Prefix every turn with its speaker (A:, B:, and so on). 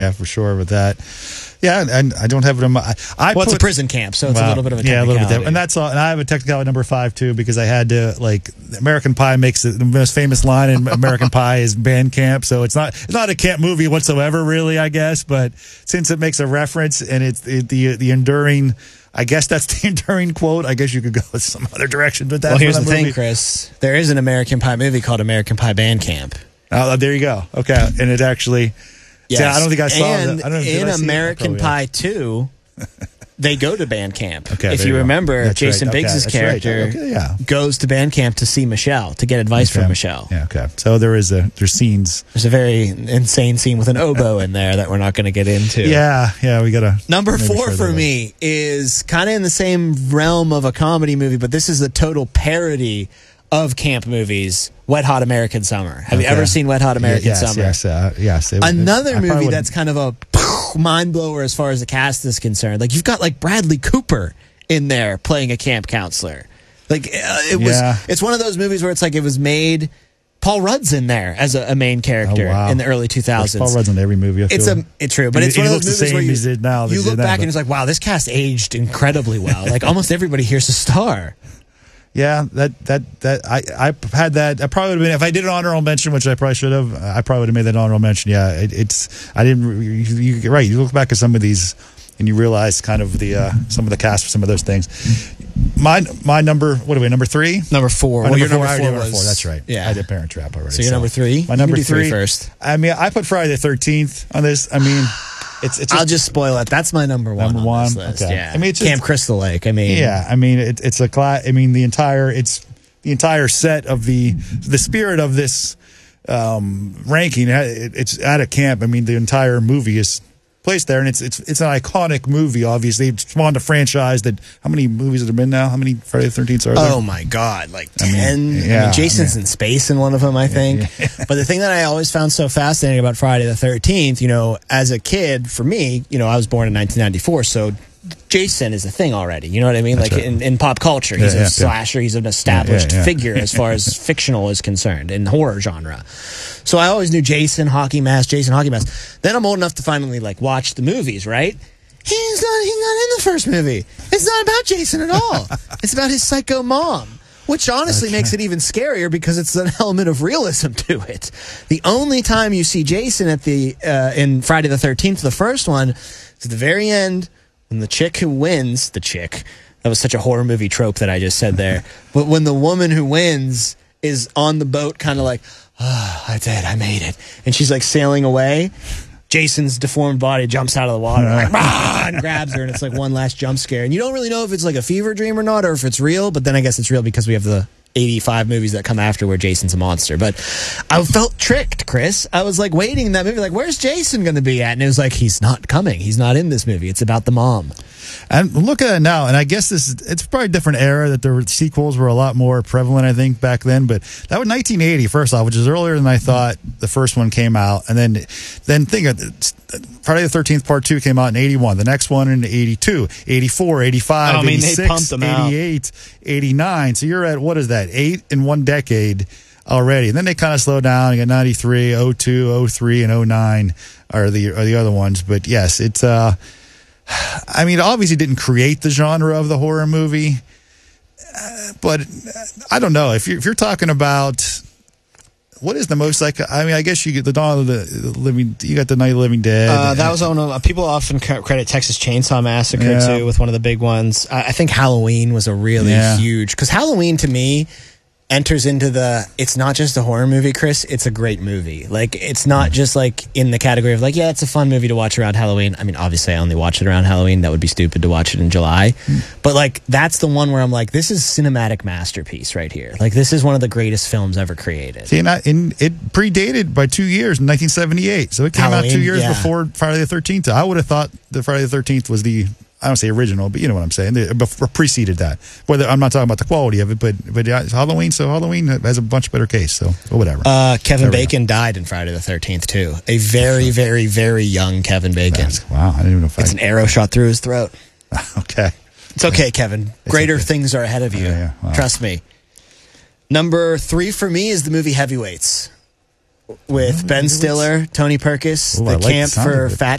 A: Yeah, for sure with that. Yeah, and I don't have it in my...
B: It's a prison camp, so it's a little bit of a technicality.
A: Yeah, a little bit different. And that's all. And I have a technicality number 5, too, because I had to, American Pie makes the most famous line in American Pie is band camp, so it's not a camp movie whatsoever, really, I guess, but since it makes a reference and it's the enduring... I guess that's the enduring quote. I guess you could go some other direction with that.
B: Well, here's the thing, Chris. There is an American Pie movie called American Pie Band Camp.
A: Oh, there you go. Okay. And it actually...
B: Yes.
A: Yeah, I don't think I saw
B: it. And in American Pie 2, they go to band camp.
A: Okay,
B: if you remember, Jason Biggs' character goes to band camp to see Michelle, to get advice from Michelle.
A: Yeah, okay. So there's scenes.
B: There's a very insane scene with an oboe in there that we're not going to get into.
A: Yeah, we got to...
B: Number 4 for me is kind of in the same realm of a comedy movie, but this is a total parody of camp movies, Wet Hot American Summer. Have you ever seen Wet Hot American Summer?
A: Yes.
B: Another movie that's kind of a mind blower as far as the cast is concerned. You've got Bradley Cooper in there playing a camp counselor. It's one of those movies where it's it was made. Paul Rudd's in there as a main character in the early 2000s.
A: Paul Rudd's in every movie.
B: It's true, but it's one of those movies where you look back and it's wow, this cast aged incredibly well. Almost everybody here's a star.
A: Yeah, I had that. I probably would have been, if I did an honorable mention, which I probably should have. I probably would have made that honorable mention. Yeah, I didn't. You're right. You look back at some of these, and you realize kind of some of the cast for some of those things. My number. What are we? Number 3.
B: Number 4.
A: Well,
B: your number 4
A: was 4. That's right.
B: Yeah,
A: I did Parent Trap already.
B: So your number 3.
A: My number 3
B: first.
A: I mean, I put Friday the 13th on this. I mean.
B: I'll just spoil it. That's my number 1 on this list.
A: Okay.
B: Yeah.
A: I mean, it's
B: Camp Crystal Lake. I mean,
A: yeah. I mean, it's a class. I mean, the entire set of the spirit of this ranking. It's at a camp. I mean, the entire movie is placed there, and it's an iconic movie. Obviously, it's spawned a franchise. That how many movies have there been now? How many Friday the 13th are there?
B: Oh my God, 10. Jason's in space in one of them, I think. Yeah. But the thing that I always found so fascinating about Friday the 13th, as a kid, for me, I was born in 1994, so Jason is a thing already. You know what I mean? Right. In pop culture, he's a slasher. He's an established figure as far as fictional is concerned in horror genre. So I always knew Jason, Hockey Mask. Then I'm old enough to finally watch the movies, right? He's not in the first movie. It's not about Jason at all. It's about his psycho mom, which honestly makes it even scarier because it's an element of realism to it. The only time you see Jason in Friday the 13th, the first one, is at the very end when the chick who wins, that was such a horror movie trope that I just said there, but when the woman who wins is on the boat kind of I did, I made it. And she's sailing away. Jason's deformed body jumps out of the water and grabs her, and it's one last jump scare. And you don't really know if it's a fever dream or not, or if it's real, but then I guess it's real because we have the 85 movies that come after where Jason's a monster. But I felt tricked, Chris. I was waiting in that movie, where's Jason going to be at? And it was he's not coming. He's not in this movie. It's about the mom.
A: And look at it now, and I guess it's probably a different era that the sequels were a lot more prevalent, I think, back then. But that was 1980, first off, which is earlier than I thought the first one came out. And then think of it, Friday the 13th Part 2 came out in 81. The next one in 82, 84, 85, 86, 88, 89. So you're at, what is that, 8 in one decade already. And then they kind of slow down. You got 93, 02, 03, and 09 are the other ones. But yes, it's... I mean, it obviously didn't create the genre of the horror movie, but I don't know if you're talking about what is the most I guess you get the Dawn of the Living. You got the Night of the Living Dead.
B: That was one of people often credit Texas Chainsaw Massacre too with one of the big ones. I think Halloween was a really huge because Halloween to me enters into it's not just a horror movie, Chris, it's a great movie. It's not just in the category of it's a fun movie to watch around Halloween. I mean, obviously I only watch it around Halloween. That would be stupid to watch it in July. But that's the one where I'm this is cinematic masterpiece right here. This is one of the greatest films ever created.
A: See, and it predated by 2 years in 1978. So it came out 2 years before Friday the 13th. I would have thought that Friday the 13th was I don't say original, but you know what I'm saying. They preceded that. Whether I'm not talking about the quality of it, but it's Halloween. So Halloween has a much better case. So whatever.
B: Kevin Bacon died in Friday the 13th too. A very, very, very young Kevin Bacon.
A: Wow, I didn't even know.
B: It's an arrow shot through his throat.
A: Okay,
B: it's okay, Kevin. Greater things are ahead of you.
A: Wow.
B: Trust me. Number 3 for me is the movie Heavyweights. with Ben Stiller, Tony Perkis,
A: Ooh, I
B: the
A: like
B: camp
A: the sound
B: for
A: of it.
B: fat